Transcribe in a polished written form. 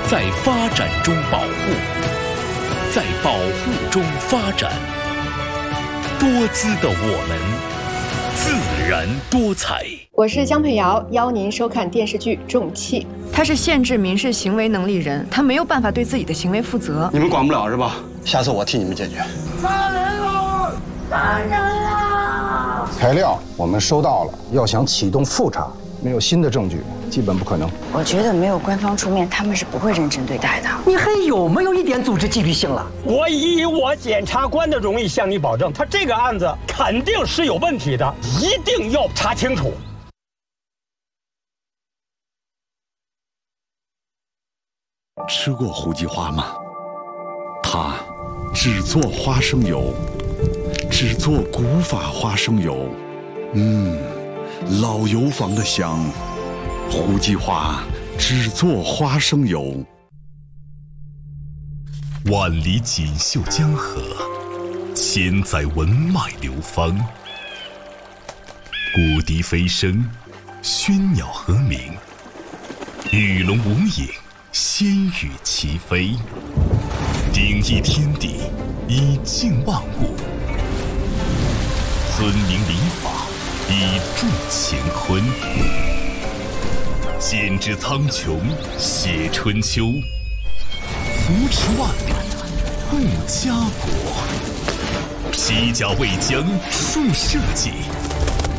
在发展中保护，在保护中发展。多姿的我们，自然多彩。 我是江佩瑶，邀您收看电视剧《重器》。 他是限制民事行为能力人，他没有办法对自己的行为负责。 你们管不了是吧？下次我替你们解决。 杀人了！杀人了！ 材料我们收到了，要想启动复查，没有新的证据，基本不可能。 我觉得没有官方出面，他们是不会认真对待的。 你还有没有一点组织纪律性了？ 我以我检察官的荣誉向你保证，他这个案子肯定是有问题的，一定要查清楚。 吃过胡记花吗？它只做花生油，只做古法花生油。老油坊的香，胡记花只做花生油。 万里锦绣江河，千载文脉流芳。谷笛飞声，喧鸟和鸣，鱼龙无影，仙羽齐飞。鼎益天地，以静万物；尊明礼法，以助乾坤。剪纸苍穹，写春秋；扶持万里，护家国。披甲为疆，树社稷。